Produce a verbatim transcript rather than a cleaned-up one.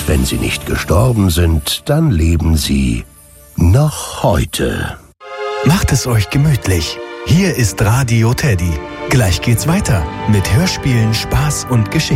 Und wenn sie nicht gestorben sind, dann leben sie noch heute. Macht es euch gemütlich. Hier ist Radio Teddy. Gleich geht's weiter mit Hörspielen, Spaß und Geschichten.